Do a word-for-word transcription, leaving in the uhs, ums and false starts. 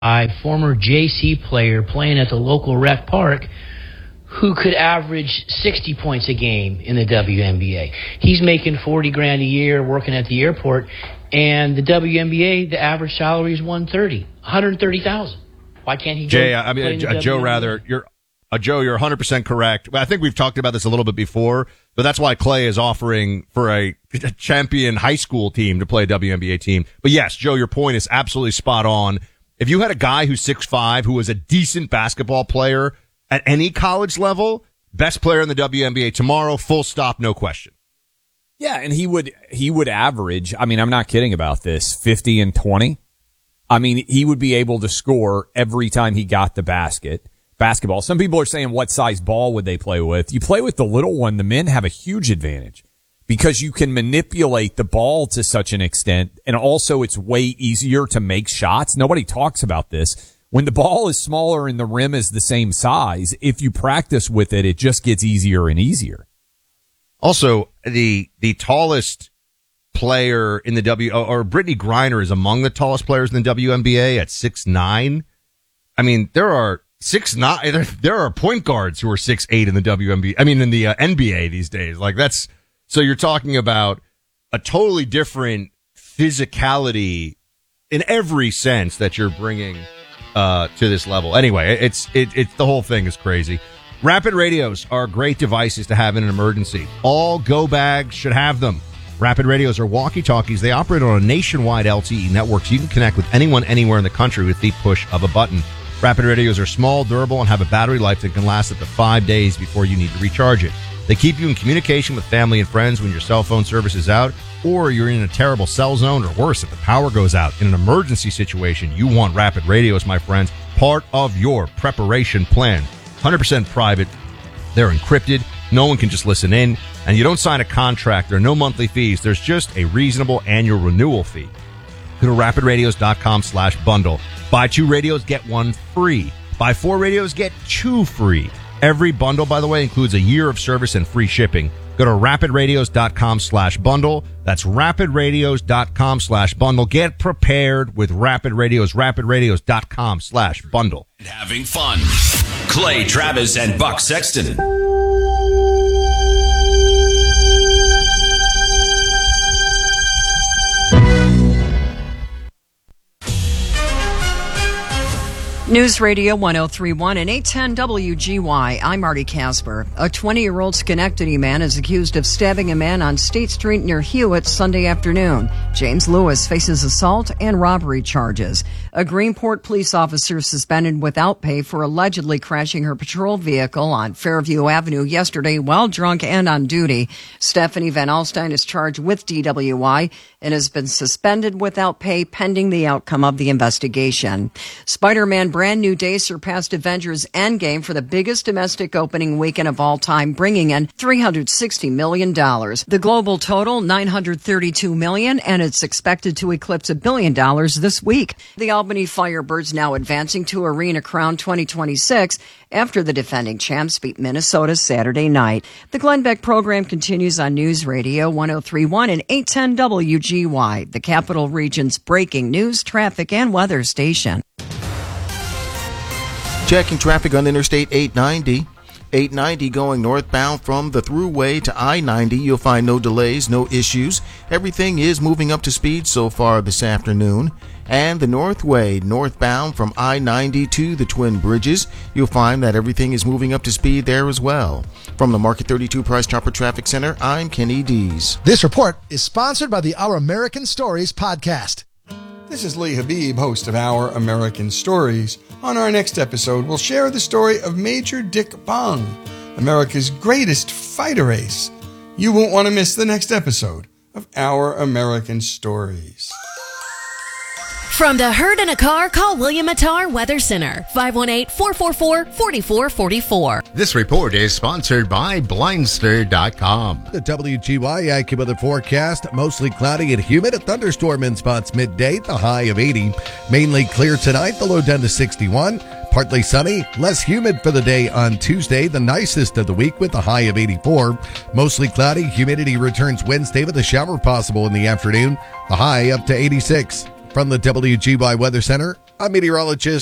former J C player playing at the local rec park who could average sixty points a game in the W N B A. He's making forty grand a year working at the airport, and the W N B A, the average salary is one thirty, one hundred thirty thousand. Why can't he? Jay, I mean, uh, Joe, rather, you're uh, Joe, you're one hundred percent correct. I think we've talked about this a little bit before, but that's why Clay is offering for a, a champion high school team to play a W N B A team. But yes, Joe, your point is absolutely spot on. If you had a guy who's six five, who was a decent basketball player at any college level, best player in the W N B A tomorrow, full stop, no question. Yeah, and he would he would average, I mean, I'm not kidding about this, fifty and twenty. I mean, he would be able to score every time he got the basket. Basketball. Some people are saying, what size ball would they play with? You play with the little one, the men have a huge advantage because you can manipulate the ball to such an extent, and also it's way easier to make shots. Nobody talks about this. When the ball is smaller and the rim is the same size, if you practice with it, it just gets easier and easier. Also, the the tallest player in the W, or Brittany Griner is among the tallest players in the W N B A at six nine. I mean, there are six nine, there, there are point guards who are six eight in the W N B A. I mean, in the uh, N B A these days. Like that's, so you're talking about a totally different physicality in every sense that you're bringing uh to this level. Anyway, it's it it's the whole thing is crazy. Rapid radios are great devices to have in an emergency. All go bags should have them. Rapid radios are walkie-talkies. They operate on a nationwide L T E network, so you can connect with anyone anywhere in the country with the push of a button. Rapid radios are small, durable, and have a battery life that can last up to five days before you need to recharge it. They keep you in communication with family and friends when your cell phone service is out, or you're in a terrible cell zone, or worse, if the power goes out. In an emergency situation, you want rapid radios, my friends, part of your preparation plan. one hundred percent private. They're encrypted. No one can just listen in. And you don't sign a contract. There are no monthly fees. There's just a reasonable annual renewal fee. Go to rapid radios dot com slash bundle. Buy two radios, get one free. Buy four radios, get two free. Every bundle, by the way, includes a year of service and free shipping. Go to rapid radios dot com slash bundle. That's rapid radios dot com slash bundle. Get prepared with Rapid Radios. rapid radios dot com slash bundle. Having fun. Clay Travis and Buck Sexton. News Radio one oh three point one and eight ten W G Y. I'm Marty Casper. A twenty-year-old Schenectady man is accused of stabbing a man on State Street near Hewitt Sunday afternoon. James Lewis faces assault and robbery charges. A Greenport police officer suspended without pay for allegedly crashing her patrol vehicle on Fairview Avenue yesterday while drunk and on duty. Stephanie Van Alstyne is charged with D W I and has been suspended without pay pending the outcome of the investigation. Spider-Man Brand New Day surpassed Avengers Endgame for the biggest domestic opening weekend of all time, bringing in three hundred sixty million dollars. The global total, nine hundred thirty-two million dollars, and it's expected to eclipse a billion dollars this week. The Albany Firebirds now advancing to Arena Crown twenty twenty-six after the defending champs beat Minnesota Saturday night. The Glenn Beck program continues on News Radio one oh three point one and eight ten W G Y, the Capital Region's breaking news, traffic, and weather station. Checking traffic on Interstate eight ninety. eight ninety going northbound from the Thruway to I ninety. You'll find no delays, no issues. Everything is moving up to speed so far this afternoon. And the Northway northbound from I ninety to the Twin Bridges. You'll find that everything is moving up to speed there as well. From the Market thirty-two Price Chopper Traffic Center, I'm Kenny Dees. This report is sponsored by the Our American Stories podcast. This is Lee Habib, host of Our American Stories. On our next episode, we'll share the story of Major Dick Bong, America's greatest fighter ace. You won't want to miss the next episode of Our American Stories. From the Herd in a Car, call William Attar Weather Center, five one eight, four four four, four four four four. This report is sponsored by Blindster dot com. The W G Y AccuWeather forecast, mostly cloudy and humid, a thunderstorm in spots midday, the high of eighty. Mainly clear tonight, the low down to sixty-one. Partly sunny, less humid for the day on Tuesday, the nicest of the week with a high of eighty-four. Mostly cloudy, humidity returns Wednesday with a shower possible in the afternoon, the high up to eighty-six. From the W G Y Weather Center, I'm meteorologist